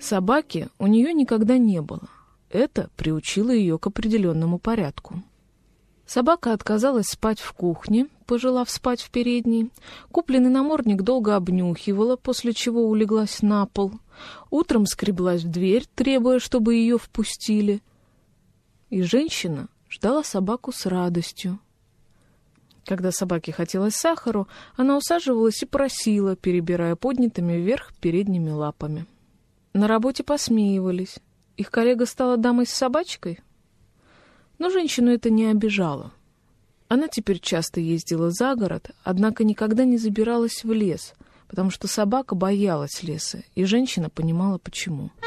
Собаки у нее никогда не было. Это приучило ее к определенному порядку. Собака отказалась спать в кухне, пожелав спать в передней. Купленный намордник долго обнюхивала, после чего улеглась на пол. Утром скреблась в дверь, требуя, чтобы ее впустили. И женщина ждала собаку с радостью. Когда собаке хотелось сахару, она усаживалась и просила, перебирая поднятыми вверх передними лапами. На работе посмеивались. Их коллега стала дамой с собачкой? Но женщину это не обижало. Она теперь часто ездила за город, однако никогда не забиралась в лес, потому что собака боялась леса, и женщина понимала, почему.